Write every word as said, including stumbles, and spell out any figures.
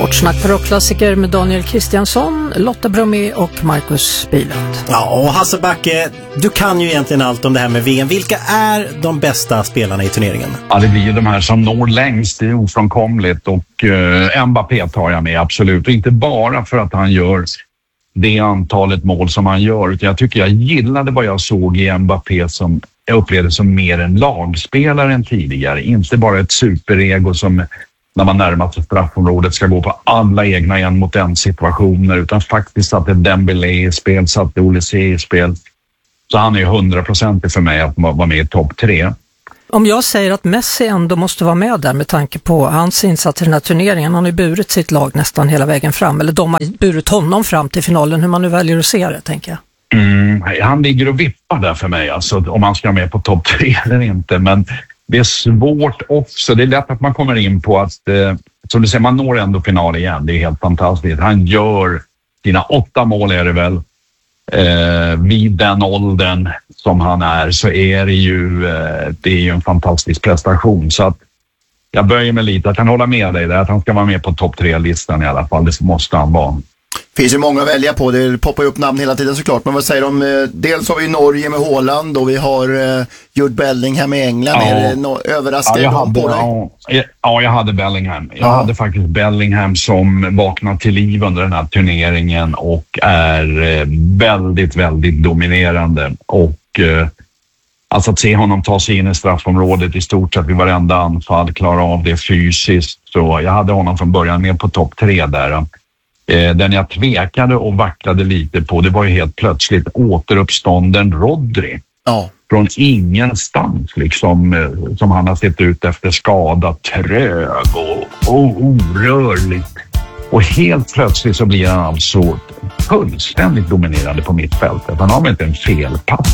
Sportsnack på Rockklassiker med Daniel Kristiansson, Lotta Bromé och Marcus Bylund. Ja, och Hasse Backe, du kan ju egentligen allt om det här med V M. Vilka är de bästa spelarna i turneringen? Ja, det blir ju de här som når längst, det är ofrånkomligt, och eh, Mbappé tar jag med, absolut. Och inte bara för att han gör det antalet mål som han gör, utan jag tycker jag gillade vad jag såg i Mbappé som jag upplevde som mer en lagspelare än tidigare. Inte bara ett superego som när man närmar sig straffområdet ska gå på alla egna en mot en situationer, utan faktiskt satte Dembélé i spel, satte Olise i spel. Så han är ju hundraprocentig för mig att vara med i topp tre. Om jag säger att Messi ändå måste vara med där med tanke på hans insats i den här turneringen, han har ju burit sitt lag nästan hela vägen fram, eller de har burit honom fram till finalen, hur man nu väljer att se det, tänker jag. Mm, han ligger och vippar där för mig, alltså, om han ska vara med på topp tre eller inte, men det är svårt också. Det är lätt att man kommer in på att, eh, som du säger, man når ändå final igen. Det är helt fantastiskt. Han gör sina åtta mål är det väl. Eh, vid den åldern som han är så är det ju, eh, det är ju en fantastisk prestation. Så att jag böjer mig lite. Jag kan hålla med dig där att han ska vara med på topp tre-listan i alla fall. Det måste han vara. Det finns ju många att välja på, det poppar ju upp namn hela tiden såklart, men vad säger de? Dels har vi Norge med Haaland och vi har uh, Jude Bellingham i England. Ja. Är det no- överraskande ja, på dig? Ja, ja, jag hade Bellingham. Jag ja. hade faktiskt Bellingham som vaknade till liv under den här turneringen och är eh, väldigt, väldigt dominerande. Och eh, alltså att se honom ta sig in i straffområdet i stort sett vid varenda anfall, klara av det fysiskt. Så jag hade honom från början med på topp tre där. Den jag tvekade och vacklade lite på, det var ju helt plötsligt återuppstånden Rodri. Ja. Från ingenstans liksom, som han har sett ut efter skada, trög och, och orörlig. Och helt plötsligt så blir han alltså fullständigt dominerande på mittfältet. Han har väl inte en felpass